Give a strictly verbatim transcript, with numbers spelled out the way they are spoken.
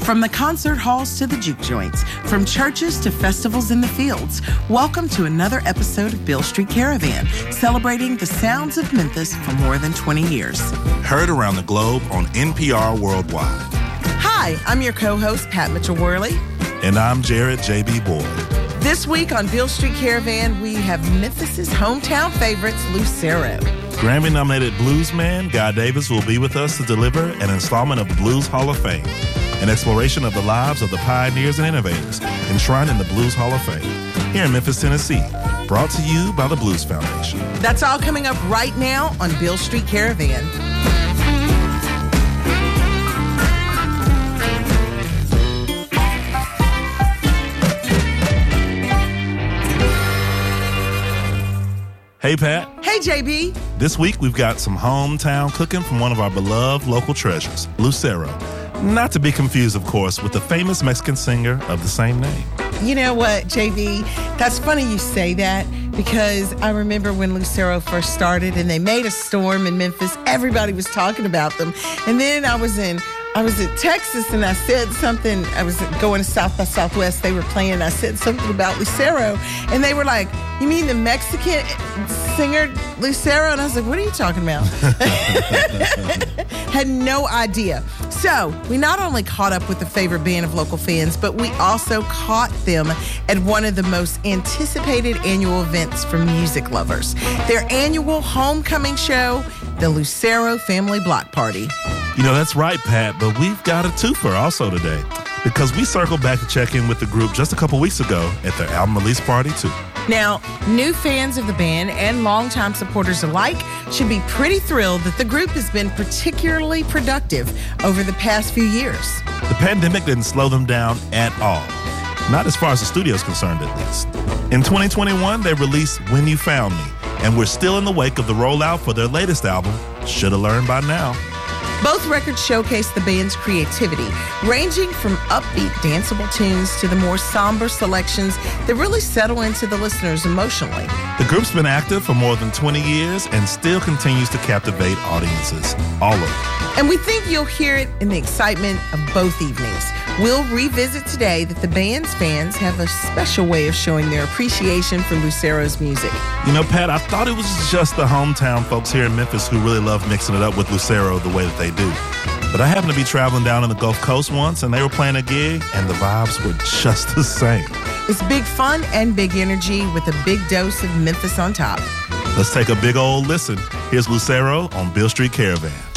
From the concert halls to the juke joints, from churches to festivals in the fields, welcome to another episode of Beale Street Caravan, celebrating the sounds of Memphis for more than twenty years. Heard around the globe on N P R Worldwide. Hi, I'm your co-host, Pat Mitchell-Worley. And I'm Jared J B. Boyd. This week on Beale Street Caravan, we have Memphis's hometown favorites, Lucero. Grammy-nominated bluesman Guy Davis will be with us to deliver an installment of the Blues Hall of Fame, an exploration of the lives of the pioneers and innovators enshrined in the Blues Hall of Fame, here in Memphis, Tennessee, brought to you by the Blues Foundation. That's all coming up right now on Beale Street Caravan. Hey, Pat. Hey, J B. This week, we've got some hometown cooking from one of our beloved local treasures, Lucero. Not to be confused, of course, with the famous Mexican singer of the same name. You know what, J B? That's funny you say that, because I remember when Lucero first started and they made a storm in Memphis. Everybody was talking about them. And then I was in I was in Texas and I said something. I was going to South by Southwest. They were playing. I said something about Lucero. And they were like, you mean the Mexican singer Lucero? And I was like, what are you talking about? Had no idea. So we not only caught up with the favorite band of local fans, but we also caught them at one of the most anticipated annual events for music lovers. Their annual homecoming show, the Lucero Family Block Party. You know, that's right, Pat, but we've got a twofer also today, because we circled back to check in with the group just a couple weeks ago at their album release party, too. Now, new fans of the band and longtime supporters alike should be pretty thrilled that the group has been particularly productive over the past few years. The pandemic didn't slow them down at all. Not as far as the studio's concerned, at least. In twenty twenty-one, they released When You Found Me, and we're still in the wake of the rollout for their latest album, Shoulda Learned By Now. Both records showcase the band's creativity, ranging from upbeat, danceable tunes to the more somber selections that really settle into the listeners emotionally. The group's been active for more than twenty years and still continues to captivate audiences all over. And we think you'll hear it in the excitement of both evenings. We'll revisit today that the band's fans have a special way of showing their appreciation for Lucero's music. You know, Pat, I thought it was just the hometown folks here in Memphis who really love mixing it up with Lucero the way that they do. But I happened to be traveling down in the Gulf Coast once, and they were playing a gig, and the vibes were just the same. It's big fun and big energy with a big dose of Memphis on top. Let's take a big old listen. Here's Lucero on Beale Street Caravan.